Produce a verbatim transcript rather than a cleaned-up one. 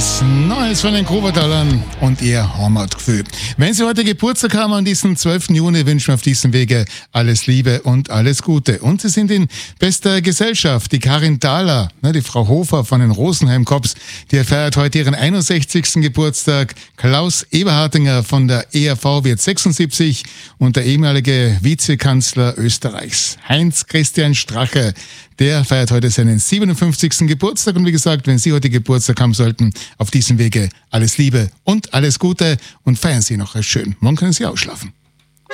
was Neues von den Grubertalern und ihr Heimatgefühl. Wenn Sie heute Geburtstag haben an diesem zwölften Juni, wünschen wir auf diesem Wege alles Liebe und alles Gute. Und Sie sind in bester Gesellschaft. Die Karin Thaler, ne, die Frau Hofer von den Rosenheim-Cops, die feiert heute ihren einundsechzigsten Geburtstag. Klaus Eberhardinger von der E R V wird sechsundsiebzig und der ehemalige Vizekanzler Österreichs, Heinz-Christian Strache, der feiert heute seinen siebenundfünfzigsten Geburtstag. Und wie gesagt, wenn Sie heute Geburtstag haben sollten, auf diesem Wege alles Liebe und alles Gute und feiern Sie noch schön. Morgen können Sie ausschlafen.